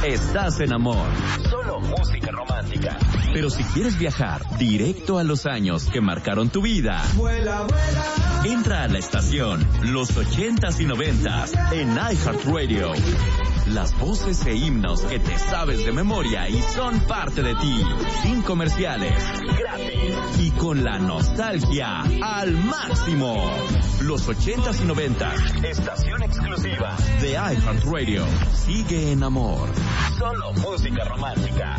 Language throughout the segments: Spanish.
estás en Amor. Solo música romántica. Pero si quieres viajar directo a los años que marcaron tu vida, vuela, vuela. Entra a la estación Los 80s y 90s en iHeartRadio. Las voces e himnos que te sabes de memoria y son parte de ti. Sin comerciales. Gratis. Y con la nostalgia al máximo. Los 80s y 90s. Estación exclusiva de iHeartRadio. Sigue en Amor. Solo música romántica.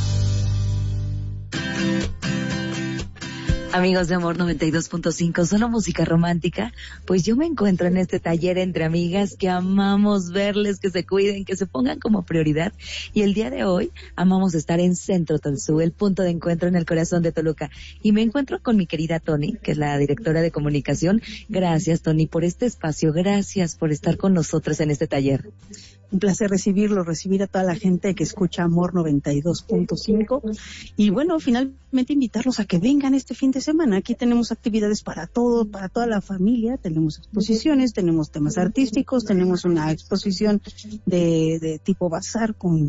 Amigos de Amor 92.5, solo música romántica, pues yo me encuentro en este taller entre amigas que amamos verles, que se cuiden, que se pongan como prioridad. Y el día de hoy amamos estar en Centro Tolsú, el punto de encuentro en el corazón de Toluca. Y me encuentro con mi querida Tony, que es la directora de comunicación. Gracias, Tony, por este espacio. Gracias por estar con nosotros en este taller. Un placer recibir a toda la gente que escucha Amor 92.5 y bueno, finalmente invitarlos a que vengan este fin de semana. Aquí tenemos actividades para todo, para toda la familia, tenemos exposiciones, tenemos temas artísticos, tenemos una exposición de tipo bazar con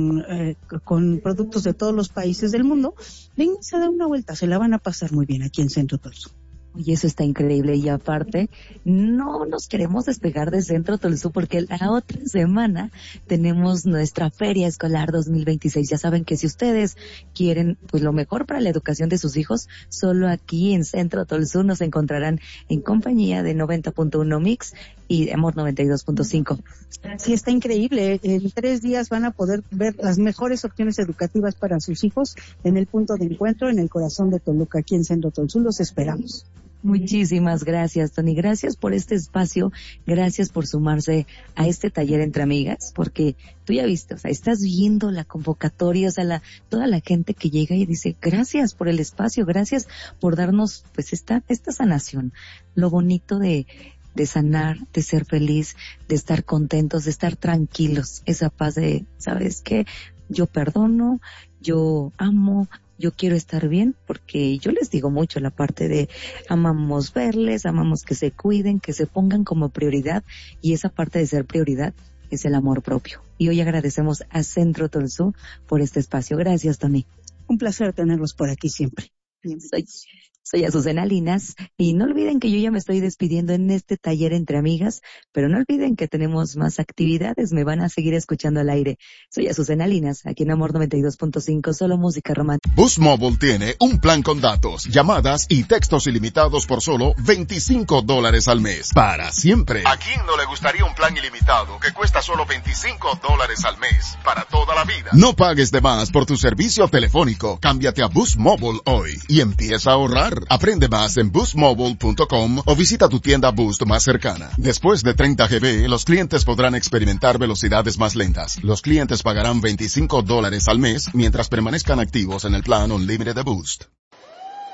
productos de todos los países del mundo. Vengan a dar una vuelta, se la van a pasar muy bien aquí en Centro Tolsú. Y eso está increíble. Y aparte, no nos queremos despegar de Centro Tolsú porque la otra semana tenemos nuestra Feria Escolar 2026. Ya saben que si ustedes quieren pues lo mejor para la educación de sus hijos, solo aquí en Centro Tolsú nos encontrarán en compañía de 90.1 Mix y Amor 92.5. Sí, está increíble. En 3 días van a poder ver las mejores opciones educativas para sus hijos en el punto de encuentro, en el corazón de Toluca, aquí en Centro Tolsú. Los esperamos. Muchísimas gracias, Tony. Gracias por este espacio. Gracias por sumarse a este taller entre amigas, porque tú ya viste, o sea, estás viendo la convocatoria, o sea, toda la gente que llega y dice, gracias por el espacio, gracias por darnos, pues, esta sanación. Lo bonito de sanar, de ser feliz, de estar contentos, de estar tranquilos. Esa paz de, ¿sabes qué? Yo perdono, yo amo, yo quiero estar bien, porque yo les digo mucho la parte de amamos verles, amamos que se cuiden, que se pongan como prioridad, y esa parte de ser prioridad es el amor propio. Y hoy agradecemos a Centro Tolsú por este espacio. Gracias, Tony. Un placer tenerlos por aquí siempre. Soy Azucena Linas y no olviden que yo ya me estoy despidiendo en este taller entre amigas, pero no olviden que tenemos más actividades, me van a seguir escuchando al aire. Soy Azucena Linas, aquí en Amor 92.5, solo música romántica. Boost Mobile tiene un plan con datos, llamadas y textos ilimitados por solo $25 al mes, para siempre. ¿A quién no le gustaría un plan ilimitado que cuesta solo $25 al mes, para toda la vida? No pagues de más por tu servicio telefónico, cámbiate a Boost Mobile hoy y empieza a ahorrar. Aprende más en boostmobile.com o visita tu tienda Boost más cercana. Después de 30 GB, los clientes podrán experimentar velocidades más lentas. Los clientes pagarán $25 al mes mientras permanezcan activos en el plan Unlimited de Boost.